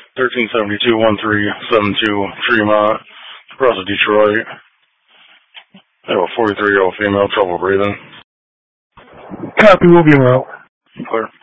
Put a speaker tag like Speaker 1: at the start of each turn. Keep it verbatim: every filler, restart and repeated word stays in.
Speaker 1: thirteen seventy-two, one three seven two, Tremont, across of Detroit. I have a forty-three-year-old female, trouble breathing.
Speaker 2: Copy, we'll be out.
Speaker 1: Clear.